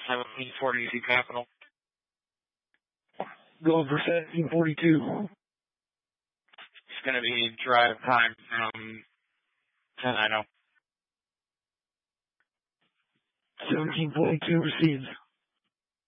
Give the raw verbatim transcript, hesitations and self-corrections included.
seventeen forty C Capital. Going for seventeen forty-two. It's going to be drive time from ten ninety. seventeen forty-two received.